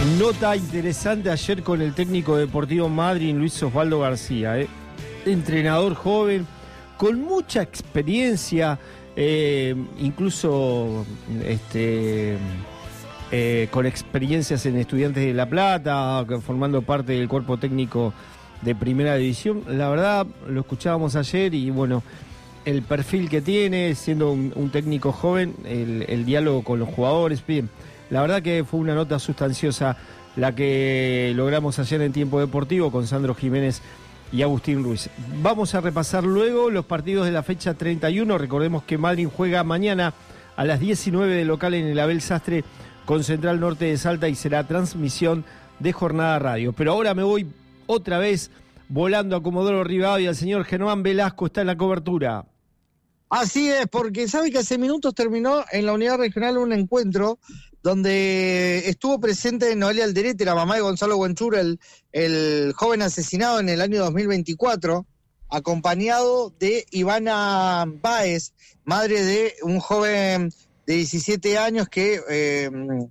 Nota interesante ayer con el técnico deportivo Madryn, Luis Osvaldo García, entrenador joven, con mucha experiencia, incluso con experiencias en Estudiantes de La Plata, formando parte del cuerpo técnico de Primera División. La verdad, lo escuchábamos ayer y bueno, el perfil que tiene, siendo un técnico joven, el diálogo con los jugadores, bien. La verdad que fue una nota sustanciosa la que logramos ayer en Tiempo Deportivo con Sandro Jiménez y Agustín Ruiz. Vamos a repasar luego los partidos de la fecha 31. Recordemos que Madryn juega mañana a las 19 de local en el Abel Sastre con Central Norte de Salta y será transmisión de Jornada Radio. Pero ahora me voy otra vez volando a Comodoro Rivadavia. El señor Germán Velasco está en la cobertura. Así es, porque sabe que hace minutos terminó en la unidad regional un encuentro donde estuvo presente Noelia Alderete, la mamá de Gonzalo Buenchura, el joven asesinado en el año 2024, acompañado de Ivana Báez, madre de un joven de 17 años que,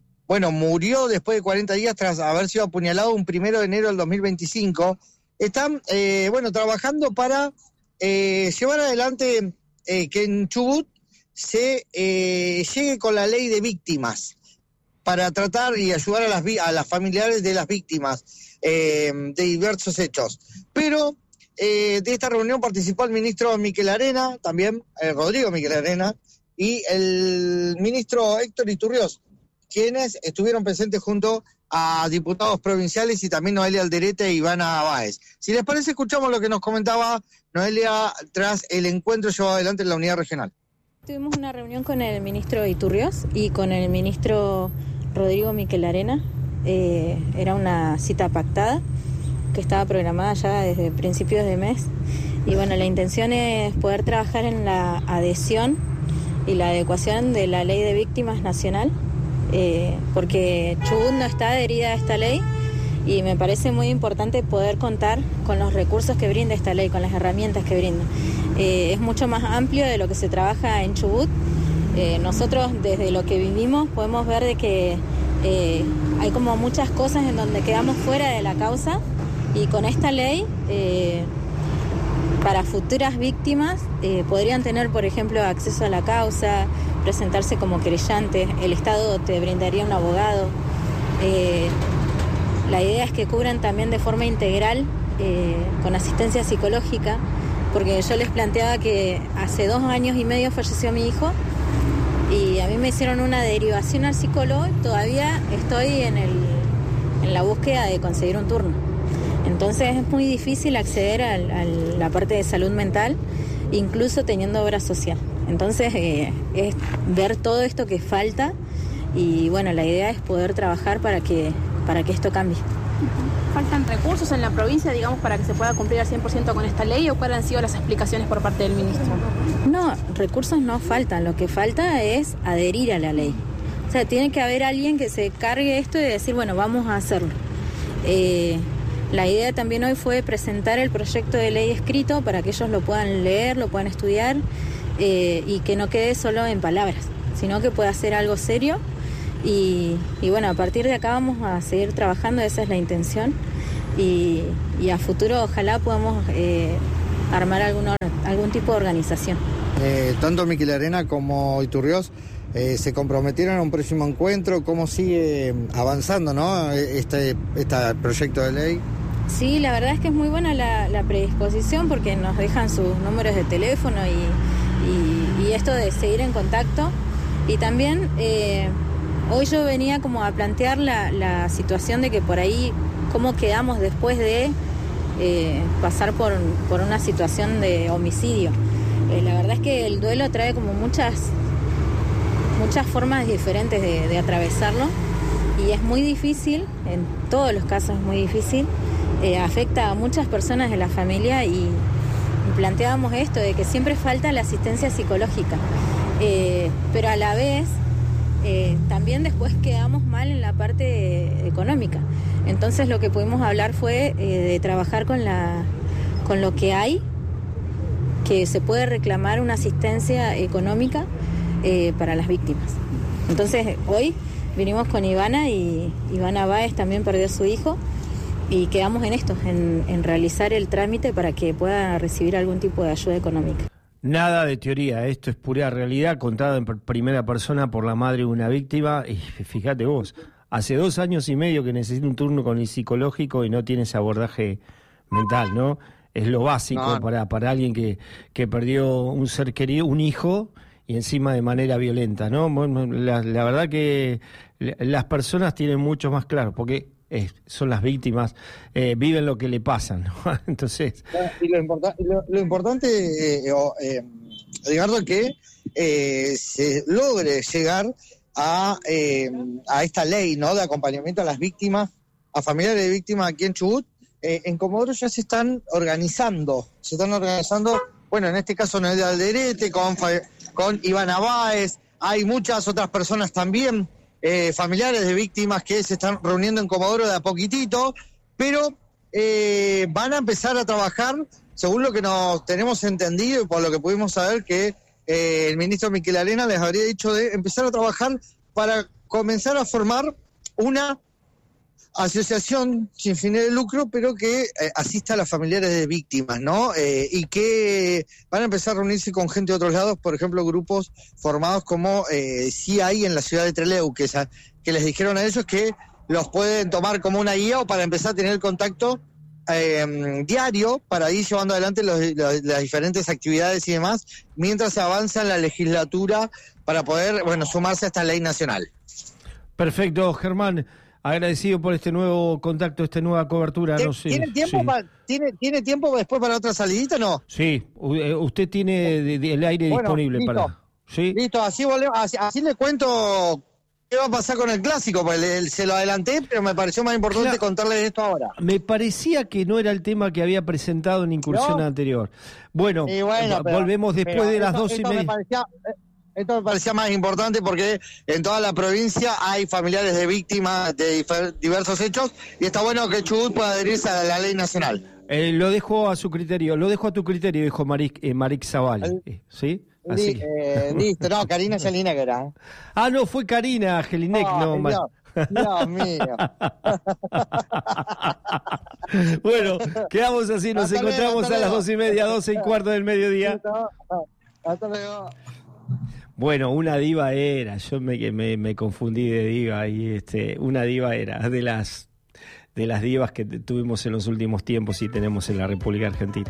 murió después de 40 días tras haber sido apuñalado un 1 de enero del 2025. Están, trabajando para llevar adelante que en Chubut se llegue con la ley de víctimas para tratar y ayudar a las familiares de las víctimas de diversos hechos. Pero de esta reunión participó el ministro Miquel Arena, también Rodrigo Miquel Arena, y el ministro Héctor Iturriós, quienes estuvieron presentes junto a diputados provinciales y también Noelia Alderete e Ivana Báez. Si les parece, escuchamos lo que nos comentaba Noelia tras el encuentro llevado adelante en la unidad regional. Tuvimos una reunión con el ministro Iturriós y con el ministro Rodrigo Miquel Arena. Era una cita pactada que estaba programada ya desde principios de mes. Y bueno, la intención es poder trabajar en la adhesión y la adecuación de la ley de víctimas nacional, porque Chubut no está adherida a esta ley y me parece muy importante poder contar con los recursos que brinda esta ley, con las herramientas que brinda. Es mucho más amplio de lo que se trabaja en Chubut. Nosotros desde lo que vivimos podemos ver de que hay como muchas cosas en donde quedamos fuera de la causa y con esta ley para futuras víctimas podrían tener, por ejemplo, acceso a la causa, presentarse como querellantes, el Estado te brindaría un abogado. La idea es que cubran también de forma integral con asistencia psicológica, porque yo les planteaba que hace 2 años y medio falleció mi hijo y a mí me hicieron una derivación al psicólogo y todavía estoy en la búsqueda de conseguir un turno. Entonces es muy difícil acceder a la parte de salud mental, incluso teniendo obra social. Entonces es ver todo esto que falta y bueno, la idea es poder trabajar para que esto cambie. ¿Faltan recursos en la provincia, digamos, para que se pueda cumplir al 100% con esta ley o cuáles han sido las explicaciones por parte del ministro? No, recursos no faltan, lo que falta es adherir a la ley. O sea, tiene que haber alguien que se cargue esto y decir, bueno, vamos a hacerlo. La idea también hoy fue presentar el proyecto de ley escrito para que ellos lo puedan leer, lo puedan estudiar y que no quede solo en palabras, sino que pueda ser algo serio. Y bueno, a partir de acá vamos a seguir trabajando, esa es la intención y a futuro ojalá podamos armar algún tipo de organización. Tanto Miquel Arena como Iturriós se comprometieron a un próximo encuentro. ¿Cómo sigue avanzando, no, este proyecto de ley? Sí, la verdad es que es muy buena la predisposición porque nos dejan sus números de teléfono y esto de seguir en contacto. Y también hoy yo venía como a plantear la situación de que por ahí, cómo quedamos después de pasar por una situación de homicidio. La verdad es que el duelo trae como muchas formas diferentes de atravesarlo y es muy difícil, en todos los casos es muy difícil, afecta a muchas personas de la familia y planteábamos esto de que siempre falta la asistencia psicológica, pero a la vez también después quedamos mal en la parte económica. Entonces lo que pudimos hablar fue de trabajar con lo que hay, que se puede reclamar una asistencia económica para las víctimas. Entonces hoy vinimos con Ivana y Ivana Báez también perdió a su hijo y quedamos en esto, en realizar el trámite para que pueda recibir algún tipo de ayuda económica. Nada de teoría, esto es pura realidad contada en primera persona por la madre de una víctima. Y fíjate vos, hace 2 años y medio que necesita un turno con el psicológico y no tiene ese abordaje mental, ¿no? Es lo básico para alguien que perdió un ser querido, un hijo, y encima de manera violenta, ¿no? La verdad que las personas tienen mucho más claro, porque son las víctimas, viven lo que le pasa, ¿no? Entonces... Y lo importante, Edgardo, es que se logre llegar a esta ley, ¿no?, de acompañamiento a las víctimas, a familiares de víctimas aquí en Chubut. En Comodoro ya se están organizando, bueno, en este caso Noelia Alderete, con Ivana Báez, hay muchas otras personas también, familiares de víctimas que se están reuniendo en Comodoro de a poquitito, pero van a empezar a trabajar, según lo que nos tenemos entendido y por lo que pudimos saber, que el ministro Miquel Arena les habría dicho de empezar a trabajar para comenzar a formar una asociación sin fines de lucro, pero que asista a las familiares de víctimas, ¿no? Y que van a empezar a reunirse con gente de otros lados, por ejemplo, grupos formados como sí hay en la ciudad de Trelew, que les dijeron a ellos que los pueden tomar como una guía o para empezar a tener contacto diario para ir llevando adelante las diferentes actividades y demás, mientras se avanza en la legislatura para poder, sumarse a esta ley nacional. Perfecto, Germán. Agradecido por este nuevo contacto, esta nueva cobertura. No sé, ¿Tiene tiempo, ¿tiene tiempo después para otra salidita o no? Sí, usted tiene el aire disponible listo. Para... ¿Sí? Listo, así le cuento qué va a pasar con el clásico, pues se lo adelanté, pero me pareció más importante contarles esto ahora. Me parecía que no era el tema que había presentado en incursión anterior. Bueno, volvemos después de las 2:30. Esto me parecía más importante porque en toda la provincia hay familiares de víctimas de diversos hechos y está bueno que Chubut pueda adherirse a la ley nacional. Lo dejo a su criterio, tu criterio, dijo Maric Zaval. ¿Sí? Así listo, no, Karina Jelinek era. No, fue Karina Jelinek, Dios mío. Bueno, quedamos así, nos encontramos a las 2:30, 12:15 del mediodía. Hasta luego. Bueno, una diva era, yo me confundí de diva y una diva era de las divas que tuvimos en los últimos tiempos y tenemos en la República Argentina.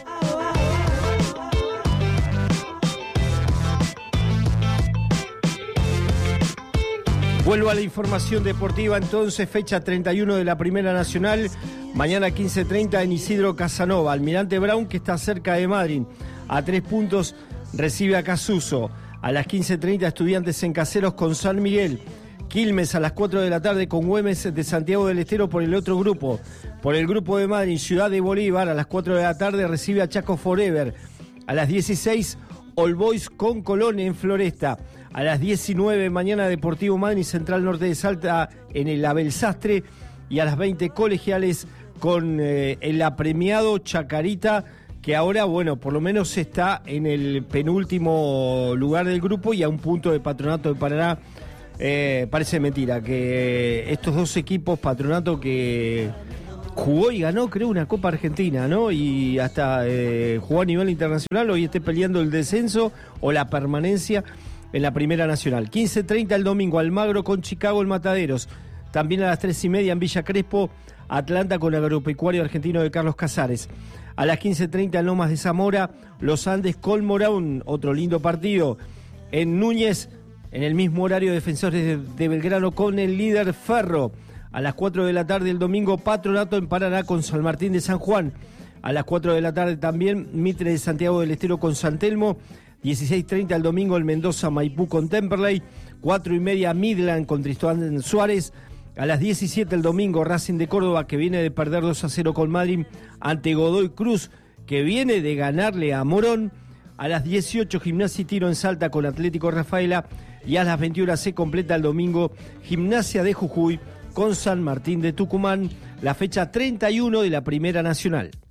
Vuelvo a la información deportiva entonces, fecha 31 de la Primera Nacional, mañana 15:30 en Isidro Casanova. Almirante Brown, que está cerca de Madryn, a 3 puntos, recibe a Casuso. A las 15:30 Estudiantes en Caseros con San Miguel. Quilmes a las 4 de la tarde con Güemes de Santiago del Estero por el otro grupo. Por el grupo de Madryn, Ciudad de Bolívar a las 4 de la tarde recibe a Chaco Forever. A las 16 All Boys con Colón en Floresta. A las 19 mañana Deportivo Madryn Central Norte de Salta en el Abel Sastre. Y a las 20 Colegiales con el apremiado Chacarita, que ahora, por lo menos está en el penúltimo lugar del grupo y a un punto de Patronato de Paraná. Parece mentira que estos dos equipos, Patronato que jugó y ganó, creo, una Copa Argentina, ¿no? Y hasta jugó a nivel internacional, hoy esté peleando el descenso o la permanencia en la Primera Nacional. 15:30 el domingo, Almagro con Chicago en Mataderos. También a las 3:30 en Villa Crespo, Atlanta con el Agropecuario Argentino de Carlos Casares. A las 15:30 en Lomas de Zamora, Los Andes con Morón, otro lindo partido. En Núñez, en el mismo horario, Defensores de Belgrano con el líder Ferro. A las 4 de la tarde el domingo, Patronato en Paraná con San Martín de San Juan. A las 4 de la tarde también, Mitre de Santiago del Estero con San Telmo. 16:30 el domingo, el Mendoza Maipú con Temperley. 4:30 Midland con Tristán Suárez. A las 17 el domingo, Racing de Córdoba, que viene de perder 2-0 con Madryn, ante Godoy Cruz, que viene de ganarle a Morón. A las 18, Gimnasia y Tiro en Salta con Atlético Rafaela. Y a las 21 se completa el domingo, Gimnasia de Jujuy con San Martín de Tucumán, la fecha 31 de la Primera Nacional.